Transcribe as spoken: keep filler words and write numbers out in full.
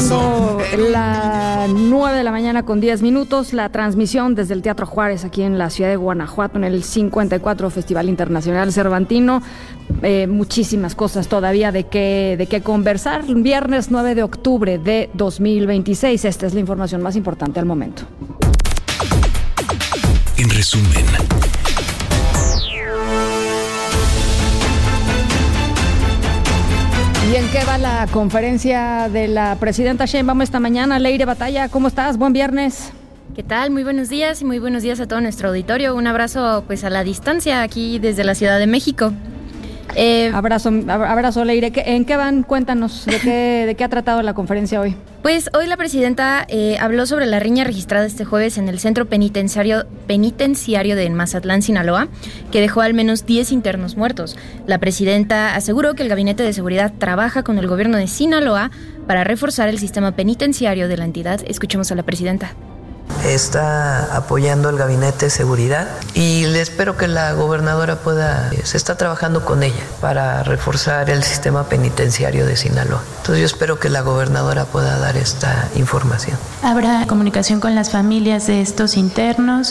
Pasando las nueve de la mañana con diez minutos, la transmisión desde el Teatro Juárez aquí en la ciudad de Guanajuato en el cincuenta y cuatro Festival Internacional Cervantino. Eh, muchísimas cosas todavía de qué, de qué conversar. Viernes nueve de octubre de dos mil veintiséis. Esta es la información más importante al momento. En resumen. ¿Y en qué va la conferencia de la presidenta Sheinbaum esta mañana? Leire Batalla, ¿cómo estás? Buen viernes. ¿Qué tal? Muy buenos días y muy buenos días a todo nuestro auditorio. Un abrazo pues a la distancia aquí desde la Ciudad de México. Eh, abrazo, abrazo Leire. ¿En qué van? Cuéntanos, ¿de qué, de qué ha tratado la conferencia hoy? Pues hoy la presidenta eh, habló sobre la riña registrada este jueves en el centro penitenciario, penitenciario de Mazatlán, Sinaloa, que dejó al menos diez internos muertos. La presidenta aseguró que el Gabinete de Seguridad trabaja con el gobierno de Sinaloa para reforzar el sistema penitenciario de la entidad. Escuchemos a la presidenta. Está apoyando el Gabinete de Seguridad y le espero que la gobernadora pueda, se está trabajando con ella para reforzar el sistema penitenciario de Sinaloa. Entonces yo espero que la gobernadora pueda dar esta información. ¿Habrá comunicación con las familias de estos internos?